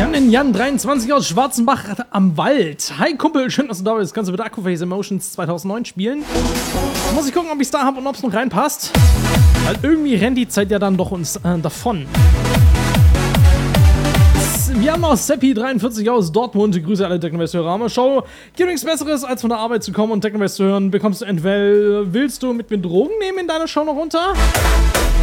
Wir haben den Jan 23 aus Schwarzenbach am Wald. Hi Kumpel, schön, dass du da bist. Kannst du bitte Aquaphase Emotions 2009 spielen? Muss ich gucken, ob ich es da habe und ob es noch reinpasst. Weil irgendwie rennt die Zeit ja dann doch uns davon. Wir haben auch Seppi43 aus Dortmund. Grüße alle Technovest-Hörer. Schau, gibt nichts Besseres, als von der Arbeit zu kommen und Technovest zu hören. Bekommst du entweder, willst du mit mir Drogen nehmen in deiner Show noch runter?